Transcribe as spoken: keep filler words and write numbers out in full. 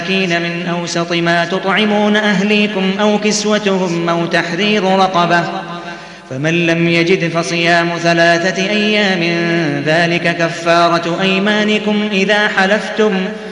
من أوسط ما تطعمون أهليكم أو كسوتهم أو تحرير رقبة، فمن لم يجد فصيام ثلاثة أيام ذلك كفارة أيمانكم إذا حلفتم